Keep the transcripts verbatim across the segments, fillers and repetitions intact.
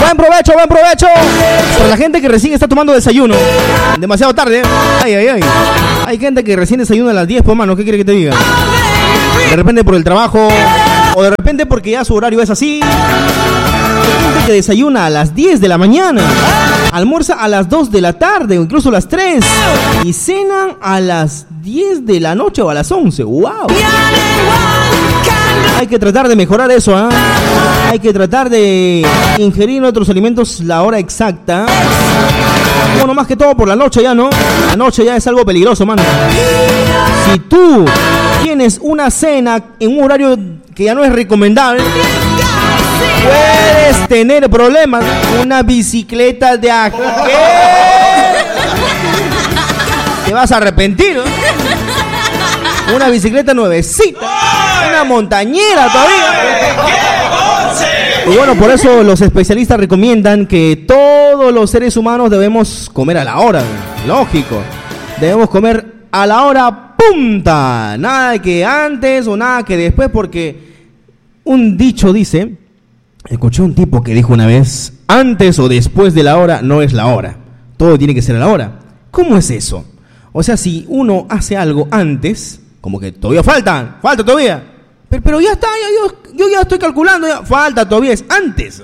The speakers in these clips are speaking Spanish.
Buen provecho, buen provecho. Para la gente que recién está tomando desayuno. Demasiado tarde. Ay, ay, ay. Hay gente que recién desayuna a las diez, pues, mano. ¿Qué quiere que te diga? De repente por el trabajo. O de repente porque ya su horario es así. Hay gente que desayuna a las diez de la mañana. Almuerza a las dos de la tarde o incluso a las tres. Y cenan a las diez de la noche o a las once. ¡Wow! Hay que tratar de mejorar eso, ¿eh? Hay que tratar de ingerir otros alimentos la hora exacta. Bueno, más que todo por la noche ya, ¿no? La noche ya es algo peligroso, mano. Si tú tienes una cena en un horario que ya no es recomendable, puedes tener problemas. Una bicicleta de aquel. Te vas a arrepentir, ¿no? Una bicicleta nuevecita. Una montañera todavía. Y bueno, por eso los especialistas recomiendan que todos los seres humanos debemos comer a la hora. Lógico. Debemos comer a la hora punta. Nada que antes o nada que después, porque un dicho dice, escuché un tipo que dijo una vez, antes o después de la hora no es la hora. Todo tiene que ser a la hora. ¿Cómo es eso? O sea, si uno hace algo antes, como que todavía falta, falta todavía. Pero, pero ya está, ya, yo, yo ya estoy calculando, ya, falta todavía, es antes.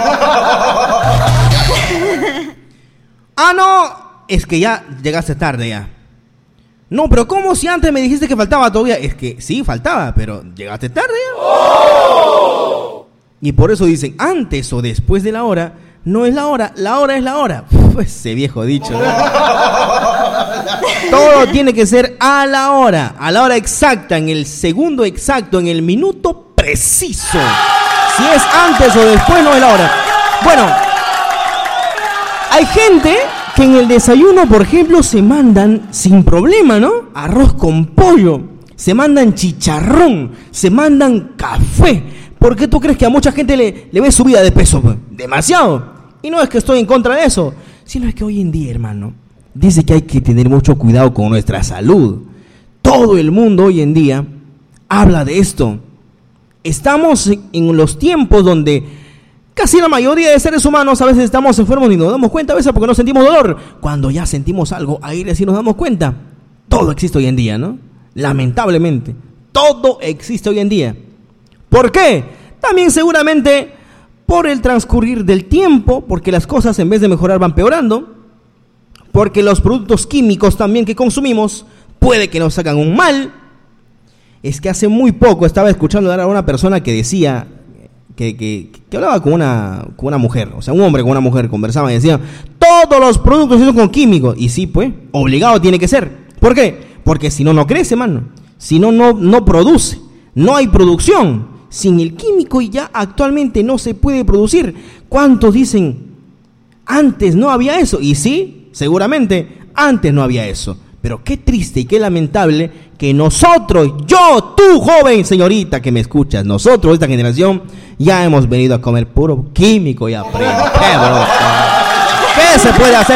Ah, no, es que ya llegaste tarde ya. No, pero ¿cómo si antes me dijiste que faltaba todavía? Es que sí, faltaba, pero llegaste tarde ya. Oh. Y por eso dicen, antes o después de la hora, no es la hora, la hora es la hora. Uf, ese viejo dicho, ¿no? Todo tiene que ser a la hora, a la hora exacta, en el segundo exacto, en el minuto preciso. Si es antes o después, no es la hora. Bueno, hay gente que en el desayuno, por ejemplo, se mandan sin problema, ¿no? Arroz con pollo, se mandan chicharrón, se mandan café. ¿Por qué tú crees que a mucha gente le, le ve subida de peso? Demasiado. Y no es que estoy en contra de eso, sino es que hoy en día, hermano, dice que hay que tener mucho cuidado con nuestra salud. Todo el mundo hoy en día habla de esto. Estamos en los tiempos donde casi la mayoría de seres humanos a veces estamos enfermos y nos damos cuenta a veces porque no sentimos dolor. Cuando ya sentimos algo, ahí sí nos damos cuenta. Todo existe hoy en día, ¿no? Lamentablemente, todo existe hoy en día. ¿Por qué? También seguramente por el transcurrir del tiempo, porque las cosas en vez de mejorar van peorando, porque los productos químicos también que consumimos puede que nos hagan un mal. Es que hace muy poco estaba escuchando a una persona que decía, que, que, que hablaba con una, con una mujer, o sea, un hombre con una mujer, conversaba y decía, todos los productos hechos con químicos, y sí, pues, obligado tiene que ser. ¿Por qué? Porque si no, no crece, mano. Si no, no, no produce, no hay producción. Sin el químico y ya actualmente no se puede producir. ¿Cuántos dicen, antes no había eso? Y sí, seguramente, antes no había eso. Pero qué triste y qué lamentable que nosotros, yo, tú, joven señorita que me escuchas, nosotros, esta generación, ya hemos venido a comer puro químico y aprendemos. ¿Qué se puede hacer?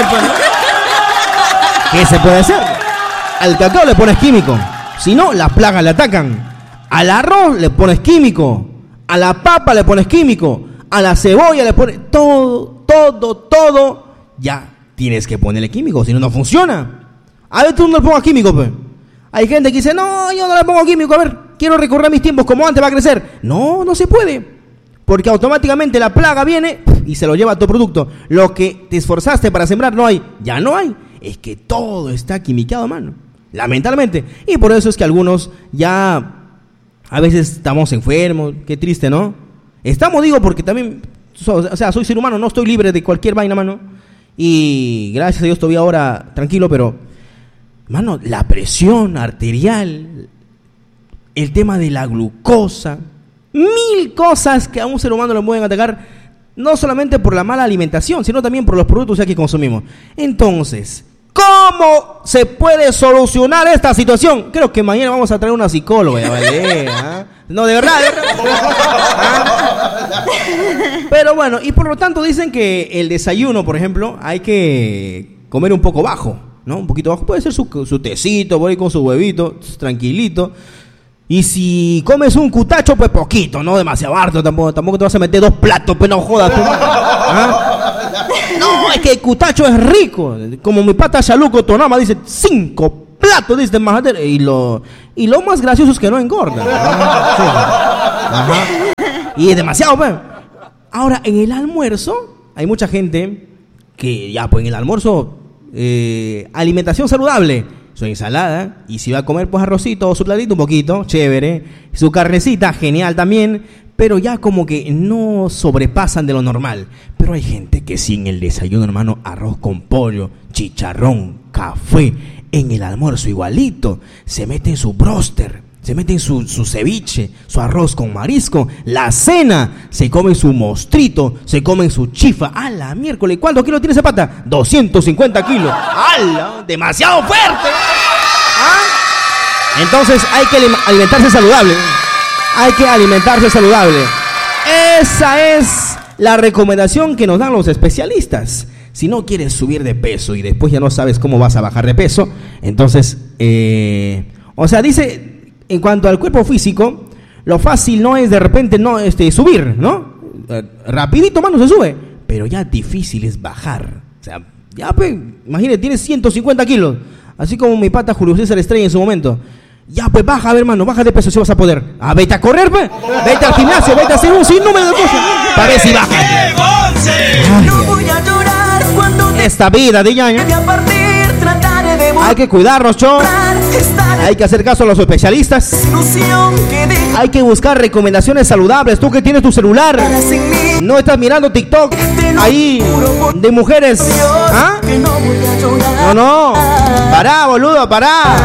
¿Qué se puede hacer? Al cacao le pones químico, si no, las plagas le atacan. Al arroz le pones químico, a la papa le pones químico, a la cebolla le pones todo, todo, todo. Ya tienes que ponerle químico, si no, no funciona. A ver, tú no le pongas químico, pues. Hay gente que dice, no, yo no le pongo químico, a ver, quiero recorrer mis tiempos como antes va a crecer. No, no se puede, porque automáticamente la plaga viene y se lo lleva a tu producto. Lo que te esforzaste para sembrar no hay, ya no hay. Es que todo está quimicado, mano, lamentablemente. Y por eso es que algunos ya... A veces estamos enfermos, qué triste, ¿no? Estamos, digo, porque también, o sea, soy ser humano, no estoy libre de cualquier vaina, mano. Y gracias a Dios todavía ahora tranquilo, pero, mano, la presión arterial, el tema de la glucosa, mil cosas que a un ser humano le pueden atacar, no solamente por la mala alimentación, sino también por los productos ya que consumimos. Entonces, ¿cómo se puede solucionar esta situación? Creo que mañana vamos a traer una psicóloga, ¿vale? ¿Ah? No, de verdad, de verdad. ¿Ah? Pero bueno, y por lo tanto dicen que el desayuno, por ejemplo, hay que comer un poco bajo, ¿no? Un poquito bajo. Puede ser su, su tecito, voy con su huevito, tranquilito. Y si comes un cutacho, pues poquito, no demasiado harto, tampoco, tampoco te vas a meter dos platos, pues no jodas. Pues, ¿ah? No, es que el cutacho es rico. Como mi pata Chaluco Tonama dice, cinco platos, dice majadero. Y lo, y lo más gracioso es que no engorda. Sí. Ajá. Y es demasiado, pues. Ahora, en el almuerzo, hay mucha gente que ya, pues en el almuerzo, eh, alimentación saludable. Su ensalada, y si va a comer pues arrocito o su platito un poquito, chévere, su carnecita, genial también, pero ya como que no sobrepasan de lo normal. Pero hay gente que sí en el desayuno, hermano, arroz con pollo, chicharrón, café, en el almuerzo igualito, se mete en su bróster, se mete en su, su ceviche, su arroz con marisco, la cena, se come su mostrito, se come su chifa. ¡A la miércoles! ¿Cuántos kilos tiene esa pata? doscientos cincuenta kilos. ¡Hala! ¡Demasiado fuerte! ¿Ah? Entonces hay que alimentarse saludable. Hay que alimentarse saludable. Esa es la recomendación que nos dan los especialistas. Si no quieres subir de peso y después ya no sabes cómo vas a bajar de peso, entonces, eh, o sea, dice... En cuanto al cuerpo físico, lo fácil no es de repente no este, subir, ¿no? Eh, rapidito, mano, se sube. Pero ya difícil es bajar. O sea, ya, pues, imagínate, tienes ciento cincuenta kilos. Así como mi pata Julio César Estrella en su momento. Ya, pues, baja, a ver, hermano, baja de peso si vas a poder. Ah, vete a correr, pues. Vete al gimnasio, vete a hacer un sinnúmero de cosas. Para ver si bajas. Esta vida de ñaño. Hay que cuidarnos, cho. Hay que hacer caso a los especialistas. Hay que buscar recomendaciones saludables. Tú que tienes tu celular, no estás mirando TikTok ahí de mujeres. ¿Ah? No, no. Pará, boludo, pará.